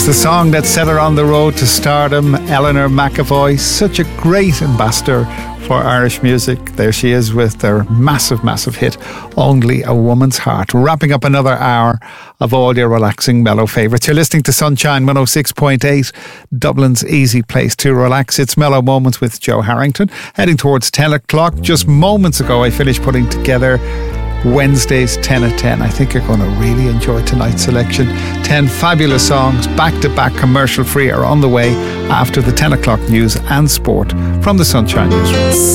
the song that set her on the road to stardom. Eleanor McAvoy, such a great ambassador for Irish music. There she is with their massive, massive hit, Only a Woman's Heart. Wrapping up another hour of all your relaxing mellow favourites. You're listening to Sunshine 106.8, Dublin's easy place to relax. It's Mellow Moments with Joe Harrington. Heading towards 10 o'clock. Just moments ago, I finished putting together Wednesday's 10 at 10. I think you're going to really enjoy tonight's selection. 10 fabulous songs, back-to-back, commercial-free, are on the way after the 10 o'clock news and sport from the Sunshine Newsroom.